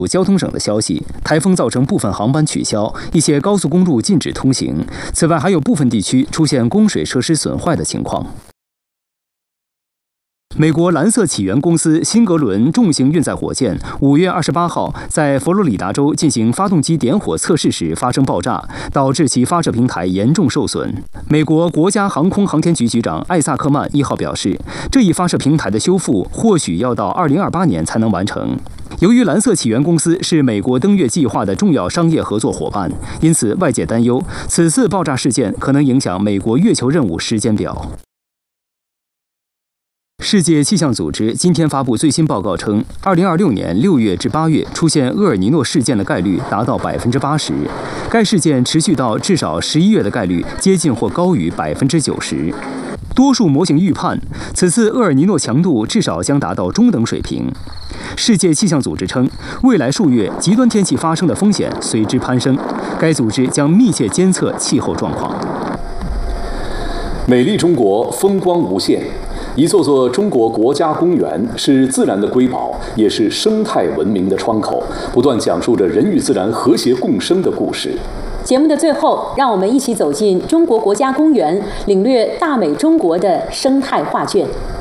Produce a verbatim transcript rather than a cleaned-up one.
交通省的消息，台风造成部分航班取消，一些高速公路禁止通行。此外，还有部分地区出现供水设施损坏的情况。美国蓝色起源公司辛格伦重型运载火箭五月二十八号在佛罗里达州进行发动机点火测试时发生爆炸，导致其发射平台严重受损。美国国家航空航天局局长艾萨克曼一号表示，这一发射平台的修复或许要到二零二八年才能完成。由于蓝色起源公司是美国登月计划的重要商业合作伙伴，因此外界担忧此次爆炸事件可能影响美国月球任务时间表。世界气象组织今天发布最新报告称，二零二六年六月至八月出现厄尔尼诺事件的概率达到百分之八十，该事件持续到至少十一月的概率接近或高于百分之九十。多数模型预判，此次厄尔尼诺强度至少将达到中等水平。世界气象组织称，未来数月极端天气发生的风险随之攀升，该组织将密切监测气候状况。 美丽中国，风光无限。一座座中国国家公园是自然的瑰宝，也是生态文明的窗口，不断讲述着人与自然和谐共生的故事。 节目的最后，让我们一起走进中国国家公园，领略大美中国的生态画卷。